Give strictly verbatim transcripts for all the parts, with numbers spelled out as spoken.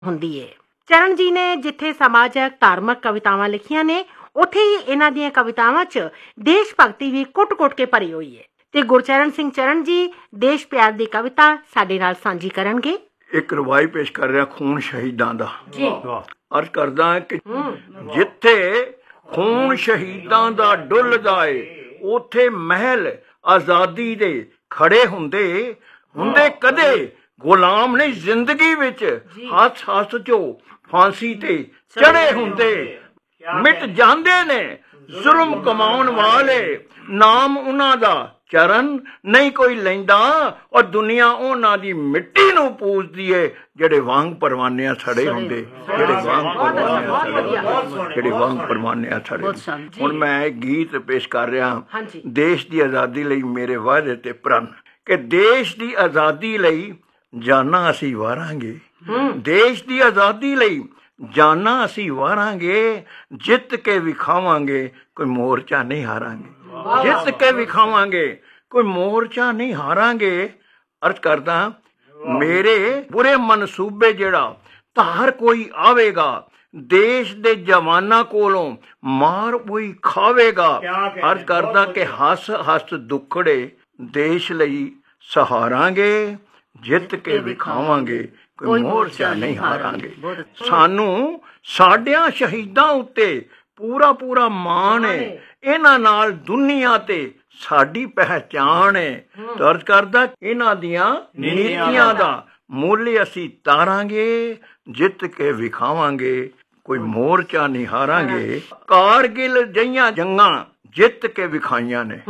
ਹੁੰਦੀ ਹੈ। ਚਰਨ ਜੀ ਨੇ ਜਿੱਥੇ ਸਮਾਜਿਕ ਧਾਰਮਿਕ ਕਵਿਤਾਵਾਂ ਲਿਖੀਆਂ ਨੇ, ਉੱਥੇ ਹੀ ਇਹਨਾਂ ਦੀਆਂ ਕਵਿਤਾਵਾਂ 'ਚ ਦੇਸ਼ ਭਗਤੀ ਵੀ ਕੁੱਟ-ਕੁੱਟ ਕੇ ਭਰੀ ਹੋਈ ਹੈ। ਤੇ ਗੁਰਚਰਨ ਸਿੰਘ ਚਰਨ ਜੀ ਦੇਸ਼ ਪਿਆਰ ਦੀ ਕਵਿਤਾ ਸਾਡੇ ਨਾਲ ਸਾਂਝੀ ਕਰਨਗੇ। ਇੱਕ ਰਵਾਈ ਪੇਸ਼ ਕਰ ਰਿਹਾ ਖੂਨ ਸ਼ਹੀਦਾਂ ਦਾ। ਅਰਜ਼ ਕਰਦਾ ਕਿ ਜਿੱਥੇ ਖੂਨ ਸ਼ਹੀਦਾਂ ਦਾ ਡੁੱਲਦਾ ਏ, ਉੱਥੇ ਮਹਿਲ ਆਜ਼ਾਦੀ ਦੇ ਖੜੇ ਹੁੰਦੇ ਹੁੰਦੇ ਕਦੇ ਗੁਲਾਮ ਨਹੀਂ ਜ਼ਿੰਦਗੀ ਵਿੱਚ ਹੱਥ ਹੱਥ ਚੋਂ ਫਾਂਸੀ ਤੇ ਚੜੇ ਹੁੰਦੇ। ਮਿਟ ਜਾਂਦੇ ਨੇ ਜ਼ੁਲਮ ਕਮਾਉਣ ਵਾਲੇ, ਨਾਮ ਉਹਨਾਂ ਦਾ ਚਰਨ ਨਹੀਂ ਕੋਈ ਲੈਂਦਾ, ਔਰ ਦੁਨੀਆ ਉਹਨਾਂ ਦੀ ਮਿੱਟੀ ਨੂੰ ਪੂਜਦੀ ਏ ਜਿਹੜੇ ਵਾਂਗ ਪਰਵਾਨਿਆਂ ਸੜੇ ਹੁੰਦੇ, ਜਿਹੜੇ ਵਾਂਗ ਪਰਵਾਨਿਆਂ ਸੜੇ ਜਿਹੜੇ ਵਾਂਗ ਪਰਵਾਨਿਆਂ ਸੜੇ। ਹੁਣ ਮੈਂ ਇਹ ਗੀਤ ਪੇਸ਼ ਕਰ ਰਿਹਾ, ਦੇਸ਼ ਦੀ ਆਜ਼ਾਦੀ ਲਈ ਮੇਰੇ ਵਾਅਦੇ ਤੇ ਪ੍ਰਣ, ਕਿ ਦੇਸ਼ ਦੀ ਆਜ਼ਾਦੀ ਲਈ ਜਾਨਾਂ ਅਸੀਂ ਵਾਰਾਂਗੇ, ਦੇਸ਼ ਦੀ ਆਜ਼ਾਦੀ ਲਈ ਜਾਨਾਂ ਅਸੀਂ ਵਾਰਾਂਗੇ, ਜਿੱਤ ਕੇ ਵਿਖਾਵਾਂਗੇ ਕੋਈ ਮੋਰਚਾ ਨਹੀਂ ਹਾਰਾਂਗੇ, ਜਿੱਤ ਕੇ ਵਿਖਾਵਾਂਗੇ ਕੋਈ ਮੋਰਚਾ ਨਹੀਂ ਹਾਰਾਂਗੇ। ਅਰਜ਼ ਕਰਦਾ ਮੇਰੇ ਬੁਰੇ ਮਨਸੂਬੇ ਜਿਹੜਾ ਧਾਰ ਕੋਈ ਆਵੇਗਾ, ਦੇਸ਼ ਦੇ ਜਵਾਨਾਂ ਕੋਲੋਂ ਮਾਰ ਕੋਈ ਖਾਵੇਗਾ। ਅਰਜ਼ ਕਰਦਾ ਕਿ ਹੱਸ ਹੱਸ ਦੁੱਖੜੇ ਦੇਸ਼ ਲਈ ਸਹਾਰਾਂਗੇ, ਜਿੱਤ ਕੇ ਵਿਖਾਵਾਂਗੇ ਕੋਈ ਮੋਰਚਾ ਨਹੀਂ ਹਾਰਾਂਗੇ। ਸਾਨੂੰ ਸਾਡਿਆਂ ਸ਼ਹੀਦਾਂ ਉੱਤੇ ਪੂਰਾ ਪੂਰਾ ਮਾਣ ਹੈ, ਇਹਨਾਂ ਨਾਲ ਦੁਨੀਆ ਤੇ ਸਾਡੀ ਪਹਿਚਾਣ ਹੈ। ਅਰਜ਼ ਕਰਦਾ ਇਹਨਾਂ ਦੀਆਂ ਨੀਤੀਆਂ ਦਾ ਮੁੱਲ ਅਸੀਂ ਤਾਰਾਂਗੇ, ਜਿੱਤ ਕੇ ਵਿਖਾਵਾਂਗੇ ਕੋਈ ਮੋਰਚਾ ਨਹੀਂ ਹਾਰਾਂਗੇ। ਕਾਰਗਿਲ ਜਿਹੀਆਂ ਜੰਗਾਂ ਜਿੱਤ ਕੇ ਵਿਖਾਈਆਂ ਨੇ,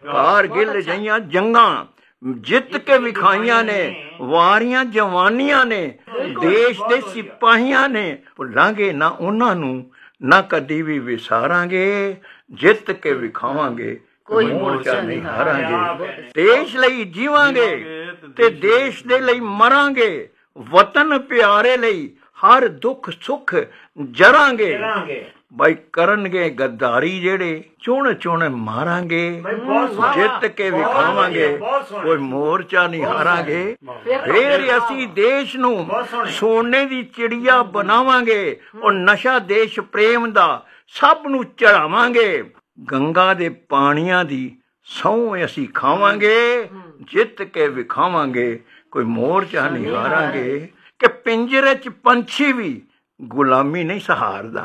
ਕਾਰਗਿਲ ਜਿਹੀਆਂ ਜੰਗਾਂ ਜਿੱਤ ਕੇ ਵਿਖਾਈਆਂ ਨੇ, ਵਾਰੀਆਂ ਜਵਾਨੀਆਂ ਨੇ ਦੇਸ਼ ਦੇ ਸਿਪਾਹੀਆਂ ਨੇ, ਭੁੱਲਾਂਗੇ ਨਾ ਉਹਨਾਂ ਨੂੰ, ਨਾ ਕਦੀ ਵੀ ਵਿਸਾਰਾਂਗੇ, ਜਿੱਤ ਕੇ ਵਿਖਾਵਾਂਗੇ ਕੋਈ ਮੋਰਚਾ ਨਹੀਂ ਹਾਰਾਂਗੇ। ਦੇਸ਼ ਲਈ ਜੀਵਾਂਗੇ ਤੇ ਦੇਸ਼ ਦੇ ਲਈ ਮਰਾਂਗੇ, ਵਤਨ ਪਿਆਰੇ ਲਈ ਹਰ ਦੁੱਖ ਸੁੱਖ ਜਰਾਂਗੇ। ਬਾਈ ਕਰਨਗੇ ਗੱਦਾਰੀ ਜਿਹੜੇ, ਚੁਣ ਚੁਣ ਮਾਰਾਂਗੇ, ਜਿੱਤ ਕੇ ਵਿਖਾਵਾਂਗੇ ਕੋਈ ਮੋਰਚਾ ਨਹੀਂ ਹਾਰਾਂਗੇ। ਫੇਰ ਅਸੀਂ ਦੇਸ਼ ਨੂੰ ਸੋਨੇ ਦੀ ਚਿੜੀਆ ਬਣਾਵਾਂਗੇ, ਉਹ ਨਸ਼ਾ ਦੇਸ਼ ਪ੍ਰੇਮ ਦਾ ਸਭ ਨੂੰ ਚੜਾਵਾਂਗੇ। ਗੰਗਾ ਦੇ ਪਾਣੀਆਂ ਦੀ ਸਹੁੰ ਅਸੀਂ ਖਾਵਾਂਗੇ, ਜਿੱਤ ਕੇ ਵਿਖਾਵਾਂਗੇ ਕੋਈ ਮੋਰਚਾ ਨਹੀਂ ਹਾਰਾਂਗੇ। ਕਿ ਪਿੰਜਰੇ 'ਚ ਪੰਛੀ ਵੀ ਗੁਲਾਮੀ ਨਹੀਂ ਸਹਾਰਦਾ,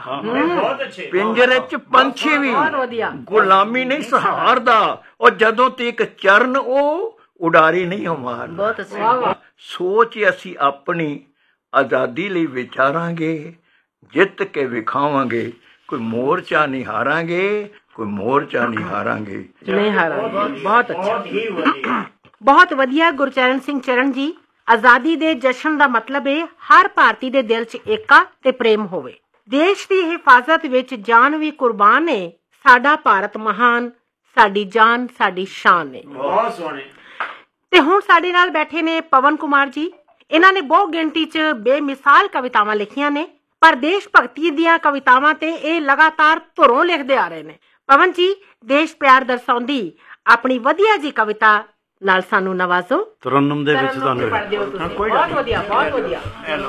ਪਿੰਜਰੇ 'ਚ ਪੰਛੀ ਵੀ ਗੁਲਾਮੀ ਨਹੀਂ ਸਹਾਰਦਾ, ਔਰ ਜਦੋਂ ਤੱਕ ਚਰਨ ਉਹ ਉਡਾਰੀ ਨਹੀਂ ਮਾਰਦਾ। ਸੋਚ ਅਸੀਂ ਆਪਣੀ ਆਜ਼ਾਦੀ ਲਈ ਵਿਚਾਰਾਂਗੇ, ਜਿੱਤ ਕੇ ਵਿਖਾਵਾਂਗੇ ਕੋਈ ਮੋਰਚਾ ਨਹੀਂ ਹਾਰਾਂਗੇ, ਕੋਈ ਮੋਰਚਾ ਨਹੀਂ ਹਾਰਾਂਗੇ ਨਹੀਂ ਹਾਰਾਂਗੇ। ਬਹੁਤ ਅੱਛਾ, ਬਹੁਤ ਵਧੀਆ ਗੁਰਚਰਨ ਸਿੰਘ ਚਰਨ ਜੀ। ਆਜ਼ਾਦੀ ਦੇ ਜਸ਼ਨ ਦਾ ਮਤਲਬ ਹੈ ਹਰ ਭਾਰਤੀ ਦੇ ਦਿਲ 'ਚ ਏਕਾ ਤੇ ਪ੍ਰੇਮ ਹੋਵੇ। ਦੇਸ਼ ਦੀ ਹਿਫਾਜ਼ਤ ਵਿੱਚ ਜਾਨ ਵੀ ਕੁਰਬਾਨ ਹੈ। ਸਾਡਾ ਭਾਰਤ ਮਹਾਨ, ਸਾਡੀ ਜਾਨ ਸਾਡੀ ਸ਼ਾਨ ਹੈ। ਬਹੁਤ ਸੋਹਣੇ। ਤੇ ਹੁਣ ਸਾਡੇ ਨਾਲ ਬੈਠੇ ਨੇ ਪਵਨ ਕੁਮਾਰ ਜੀ। ਇਹਨਾਂ ਨੇ ਬਹੁ ਗਿਣਤੀ 'ਚ ਬੇਮਿਸਾਲ ਕਵਿਤਾਵਾਂ ਲਿਖੀਆਂ ਨੇ, ਪਰ ਦੇਸ਼ ਭਗਤੀ ਦੀਆਂ ਕਵਿਤਾਵਾਂ ਤੇ ਇਹ ਲਗਾਤਾਰ ਧੁਰੋਂ ਲਿਖਦੇ ਆ ਰਹੇ ਨੇ। ਪਵਨ ਜੀ, ਦੇਸ਼ ਪਿਆਰ ਦਰਸਾਉਂਦੀ ਆਪਣੀ ਵਧੀਆ ਜੀ ਕਵਿਤਾ ਨਾਲ ਸਾਨੂੰ ਨਵਾਜ਼ੋ। ਤਰਨਮ ਦੇ ਵਿੱਚ ਤੁਹਾਨੂੰ ਬਹੁਤ ਵਧੀਆ, ਬਹੁਤ ਵਧੀਆ।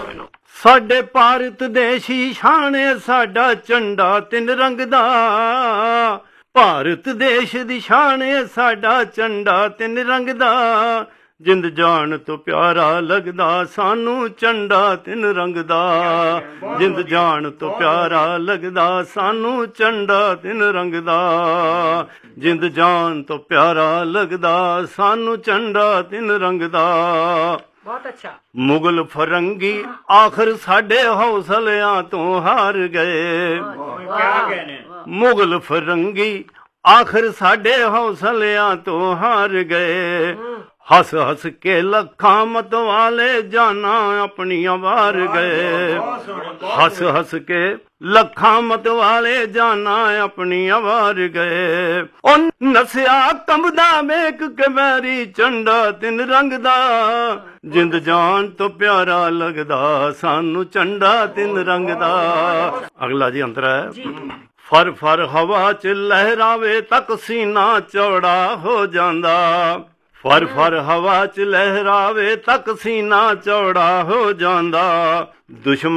ਸਾਡੇ ਭਾਰਤ ਦੇਸ਼ ਦੀ ਸ਼ਾਨ ਹੈ, ਸਾਡਾ ਝੰਡਾ ਤਿੰਨ ਰੰਗ ਦਾ। ਭਾਰਤ ਦੇਸ਼ ਦੀ ਸ਼ਾਨ ਹੈ, ਸਾਡਾ ਝੰਡਾ ਤਿੰਨ ਰੰਗ ਦਾ। ਜਿੰਦ ਜਾਨ ਤੋਂ ਪਿਆਰਾ ਲੱਗਦਾ ਸਾਨੂੰ ਝੰਡਾ ਤਿੰਨ ਰੰਗ ਦਾ। ਜਿੰਦ ਜਾਨ ਤੋਂ ਪਿਆਰਾ ਲੱਗਦਾ ਸਾਨੂੰ ਝੰਡਾ ਤਿੰਨ ਰੰਗ ਦਾ। ਜਿੰਦ ਜਾਨ ਤੋਂ ਪਿਆਰਾ ਲੱਗਦਾ ਸਾਨੂੰ ਝੰਡਾ ਤਿੰਨ ਰੰਗ ਦਾ। ਬਹੁਤ ਅੱਛਾ। ਮੁਗਲ ਫਰੰਗੀ ਆਖਰ ਸਾਡੇ ਹੌਸਲਿਆਂ ਤੋਂ ਹਾਰ ਗਏ। ਮੁਗਲ ਫਰੰਗੀ ਆਖਰ ਸਾਡੇ ਹੌਸਲਿਆਂ ਤੋਂ ਹਾਰ ਗਏ। ਹੱਸ ਹੱਸ ਕੇ ਲੱਖਾਂ ਮਤ ਵਾਲੇ ਜਾਨਾਂ ਆਪਣੀਆਂ ਵਾਰ ਗਏ। ਹੱਸ ਹੱਸ ਕੇ ਲੱਖਾਂ ਮਤ ਵਾਲੇ ਜਾਨਾਂ ਆਪਣੀਆਂ ਵਾਰ ਗਏ। ਉਹ ਨਸਿਆ ਕੰਬਦਾ ਵੇਖ ਕੇ ਮੈਰੀ ਝੰਡਾ ਤਿੰਨ ਰੰਗ ਦਾ। ਜਿੰਦ ਜਾਨ ਤੋਂ ਪਿਆਰਾ ਲੱਗਦਾ ਸਾਨੂੰ ਝੰਡਾ ਤਿੰਨ ਰੰਗ ਦਾ। ਅਗਲਾ ਜੀ ਅੰਤਰ ਹੈ। ਫਰ ਫਰ ਹਵਾ ਚ ਲਹਿਰਾਵੇ ਤੱਕ ਸੀਨਾ ਚੌੜਾ ਹੋ ਜਾਂਦਾ। ਫਰ ਫਰ ਹਵਾ ਚ ਲਹਿਰਾਵੇ ਤੱਕ ਸੀਨਾ ਚੌੜਾ ਹੋ ਜਾਂਦਾ ਦੁਸ਼ਮਣ